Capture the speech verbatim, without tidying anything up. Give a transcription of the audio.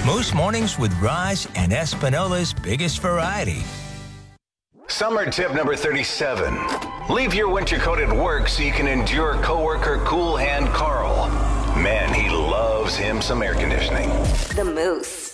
Moose Mornings with Raj and Espinola's biggest variety. Summer tip number thirty-seven. Leave your winter coat at work so you can endure coworker Cool Hand Carl. Man, he loves him some air conditioning. The Moose.